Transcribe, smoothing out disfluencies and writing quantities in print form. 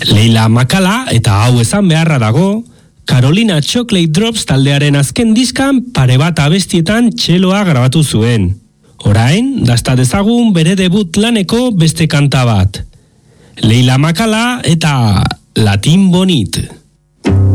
Leila Makala, eta hau esan beharra dago, Carolina Chocolate Drops taldearen azken diskan pare bat abestietan txeloa grabatu zuen. Orain, dasta dezagun bere debut laneko beste kanta bat. Leila Makala eta Latin Bonit.